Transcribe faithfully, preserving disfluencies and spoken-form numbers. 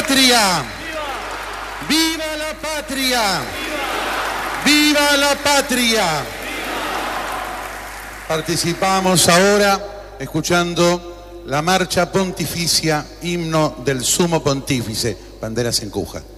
patria! ¡Viva la patria! ¡Viva la patria! Participamos ahora escuchando la marcha pontificia, himno del sumo pontífice, banderas en Cuja.